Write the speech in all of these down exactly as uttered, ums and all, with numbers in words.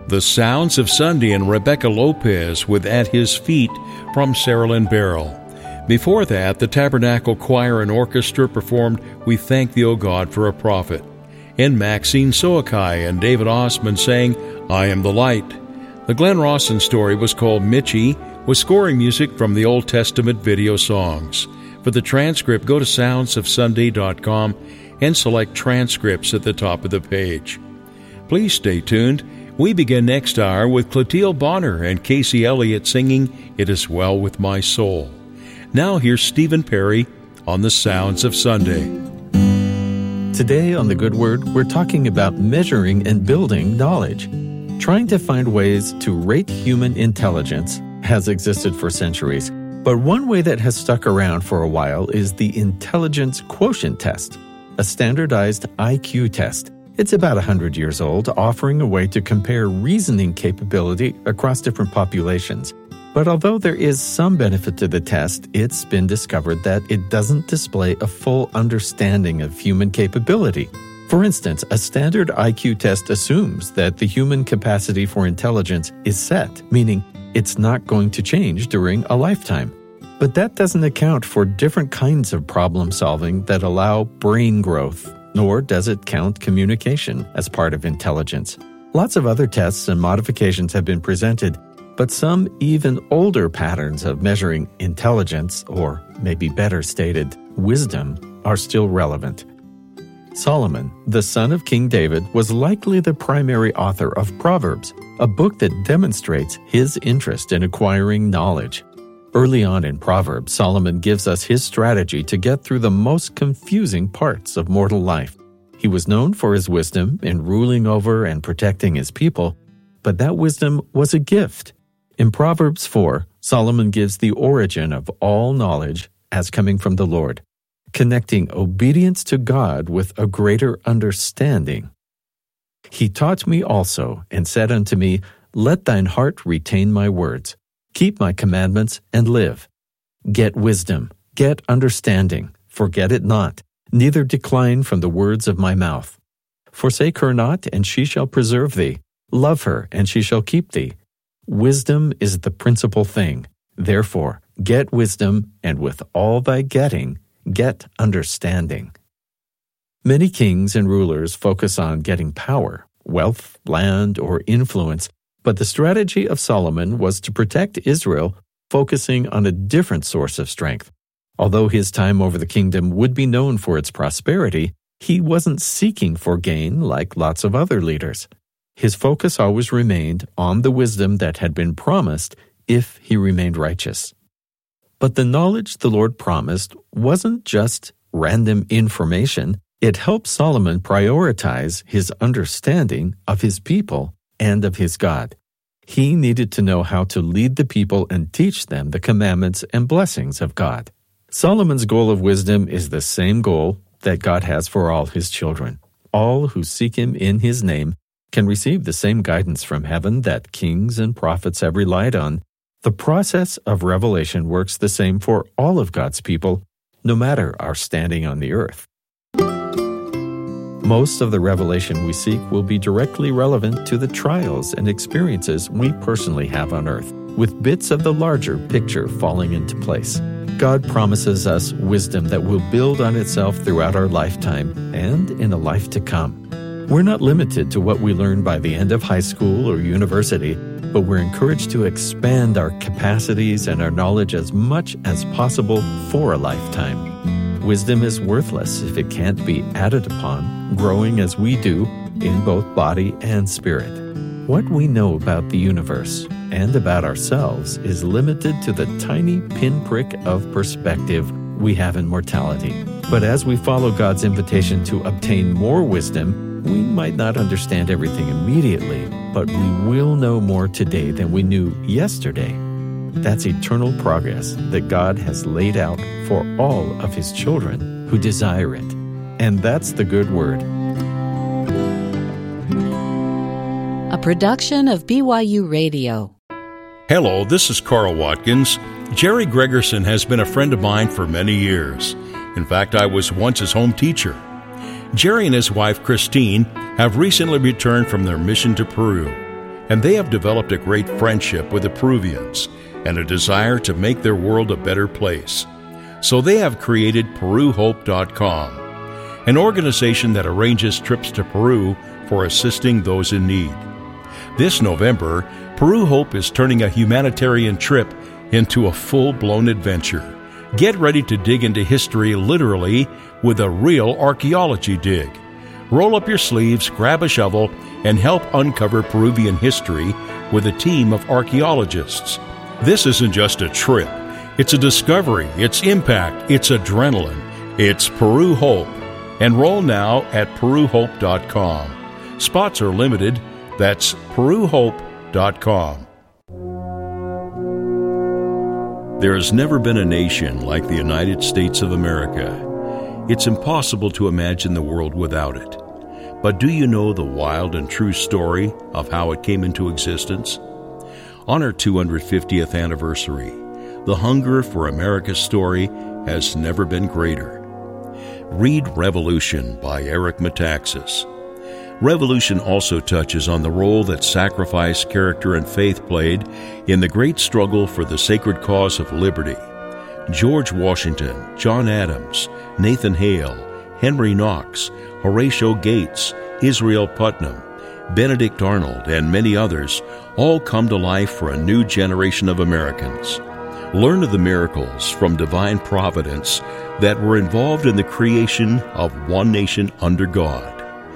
The Sounds of Sunday and Rebecca Lopez with At His Feet from Sarah Lynn Barrell. Before that, the Tabernacle Choir and Orchestra performed We Thank Thee, O God, for a Prophet. And Maxine Soakai and David Osmond sang I Am the Light. The Glenn Rawson story was called Mitchie, with scoring music from the Old Testament video songs. For the transcript, go to sounds of sunday dot com and select transcripts at the top of the page. Please stay tuned. We begin next hour with Clotilde Bonner and Casey Elliott singing It Is Well With My Soul. Now here's Stephen Perry on the Sounds of Sunday. Today on The Good Word, we're talking about measuring and building knowledge. Trying to find ways to rate human intelligence has existed for centuries, but one way that has stuck around for a while is the Intelligence Quotient Test, a standardized I Q test. It's about one hundred years old, offering a way to compare reasoning capability across different populations. But although there is some benefit to the test, it's been discovered that it doesn't display a full understanding of human capability. For instance, a standard I Q test assumes that the human capacity for intelligence is set, meaning it's not going to change during a lifetime. But that doesn't account for different kinds of problem solving that allow brain growth, nor does it count communication as part of intelligence. Lots of other tests and modifications have been presented, but some even older patterns of measuring intelligence, or maybe better stated, wisdom, are still relevant. Solomon, the son of King David, was likely the primary author of Proverbs, a book that demonstrates his interest in acquiring knowledge. Early on in Proverbs, Solomon gives us his strategy to get through the most confusing parts of mortal life. He was known for his wisdom in ruling over and protecting his people, but that wisdom was a gift. In Proverbs four, Solomon gives the origin of all knowledge as coming from the Lord, connecting obedience to God with a greater understanding. He taught me also, and said unto me, Let thine heart retain my words. Keep my commandments and live. Get wisdom, get understanding, forget it not, neither decline from the words of my mouth. Forsake her not, and she shall preserve thee. Love her, and she shall keep thee. Wisdom is the principal thing. Therefore, get wisdom, and with all thy getting, get understanding. Many kings and rulers focus on getting power, wealth, land, or influence, but the strategy of Solomon was to protect Israel, focusing on a different source of strength. Although his time over the kingdom would be known for its prosperity, he wasn't seeking for gain like lots of other leaders. His focus always remained on the wisdom that had been promised if he remained righteous. But the knowledge the Lord promised wasn't just random information. It helped Solomon prioritize his understanding of his people and of his God. He needed to know how to lead the people and teach them the commandments and blessings of God. Solomon's goal of wisdom is the same goal that God has for all his children. All who seek him in his name can receive the same guidance from heaven that kings and prophets have relied on. The process of revelation works the same for all of God's people, no matter our standing on the earth. Most of the revelation we seek will be directly relevant to the trials and experiences we personally have on earth, with bits of the larger picture falling into place. God promises us wisdom that will build on itself throughout our lifetime and in a life to come. We're not limited to what we learn by the end of high school or university, but we're encouraged to expand our capacities and our knowledge as much as possible for a lifetime. Wisdom is worthless if it can't be added upon, growing as we do in both body and spirit. What we know about the universe and about ourselves is limited to the tiny pinprick of perspective we have in mortality. But as we follow God's invitation to obtain more wisdom, we might not understand everything immediately, but we will know more today than we knew yesterday. That's eternal progress that God has laid out for all of his children who desire it. And that's the good word. A production of B Y U Radio. Hello, this is Carl Watkins. Jerry Gregerson has been a friend of mine for many years. In fact, I was once his home teacher. Jerry and his wife, Christine, have recently returned from their mission to Peru. and they have developed a great friendship with the Peruvians and a desire to make their world a better place. So they have created Peru Hope dot com, an organization that arranges trips to Peru for assisting those in need. This November, Peru Hope is turning a humanitarian trip into a full-blown adventure. Get ready to dig into history literally with a real archaeology dig. Roll up your sleeves, grab a shovel, and help uncover Peruvian history with a team of archaeologists. This isn't just a trip. It's a discovery, it's impact, it's adrenaline. It's Peru Hope. Enroll now at Peru Hope dot com. Spots are limited. That's Peru Hope dot com. There has never been a nation like the United States of America. It's impossible to imagine the world without it. But do you know the wild and true story of how it came into existence? On our two hundred fiftieth anniversary, the hunger for America's story has never been greater. Read Revolution by Eric Metaxas. Revolution also touches on the role that sacrifice, character, and faith played in the great struggle for the sacred cause of liberty. George Washington, John Adams, Nathan Hale, Henry Knox, Horatio Gates, Israel Putnam, Benedict Arnold, and many others all come to life for a new generation of Americans. Learn of the miracles from divine providence that were involved in the creation of one nation under God.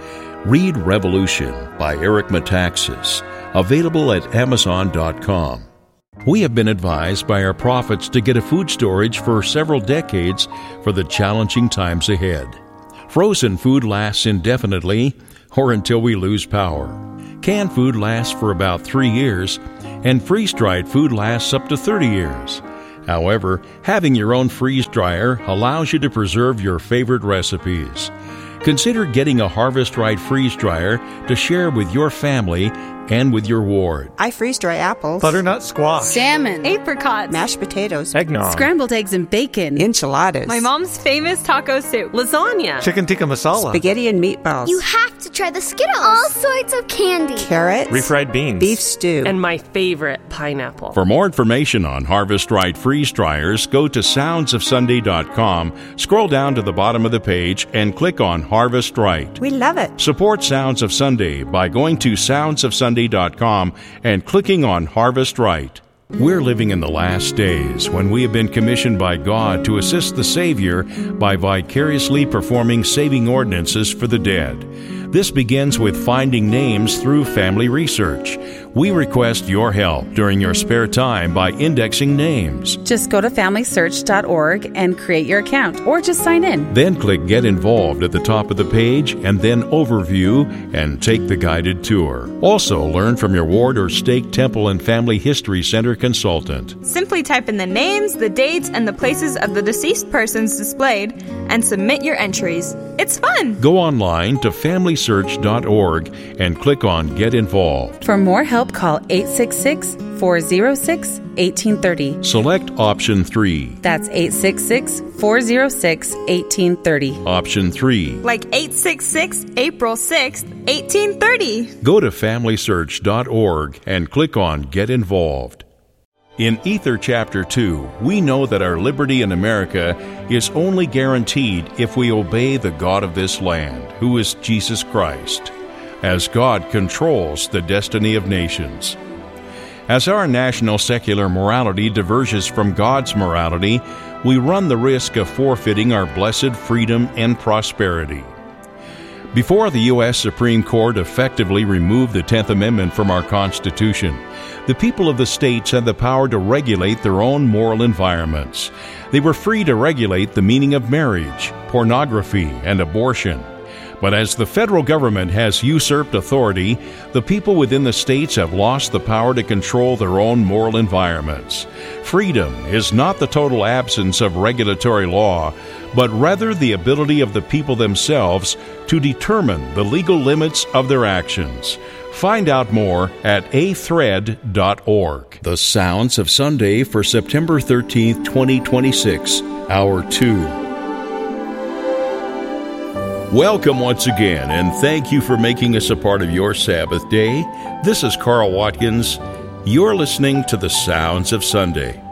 Read Revolution by Eric Metaxas, available at Amazon dot com. We have been advised by our prophets to get a food storage for several decades for the challenging times ahead. Frozen food lasts indefinitely or until we lose power. Canned food lasts for about three years, and freeze-dried food lasts up to thirty years. However, having your own freeze dryer allows you to preserve your favorite recipes. Consider getting a Harvest Right freeze dryer to share with your family and with your ward. I freeze dry apples, butternut squash, salmon, apricots, mashed potatoes, eggnog, scrambled eggs and bacon, enchiladas, my mom's famous taco soup, lasagna, chicken tikka masala, spaghetti and meatballs. You have to try the Skittles. All sorts of candy. Carrots, refried beans, beef stew, and my favorite, pineapple. For more information on Harvest Right freeze dryers, go to sounds of sunday dot com, scroll down to the bottom of the page, and click on Harvest Right. We love it. Support Sounds of Sunday by going to sounds of sunday dot com and clicking on Harvest Right. We're living in the last days when we have been commissioned by God to assist the Savior by vicariously performing saving ordinances for the dead. This begins with finding names through family research. We request your help during your spare time by indexing names. Just go to family search dot org and create your account, or just sign in. Then click Get Involved at the top of the page, and then Overview, and take the guided tour. Also, learn from your ward or stake Temple and Family History Center consultant. Simply type in the names, the dates, and the places of the deceased persons displayed, and submit your entries. It's fun! Go online to family search dot org and click on Get Involved. For more help, call eight six six, four zero six, one eight three zero. Select option three. That's eight six six, four zero six, one eight three zero. Option three. Like eight six six, April sixth, eighteen thirty. Go to family search dot org and click on Get Involved. In Ether Chapter two, we know that our liberty in America is only guaranteed if we obey the God of this land, who is Jesus Christ, as God controls the destiny of nations. As our national secular morality diverges from God's morality, we run the risk of forfeiting our blessed freedom and prosperity. Before the U S Supreme Court effectively removed the tenth Amendment from our Constitution, the people of the states had the power to regulate their own moral environments. They were free to regulate the meaning of marriage, pornography, and abortion. But as the federal government has usurped authority, the people within the states have lost the power to control their own moral environments. Freedom is not the total absence of regulatory law, but rather the ability of the people themselves to determine the legal limits of their actions. Find out more at a thread dot org. The Sounds of Sunday for September thirteenth, twenty twenty-six, Hour two. Welcome once again, and thank you for making us a part of your Sabbath day. This is Carl Watkins. You're listening to the Sounds of Sunday.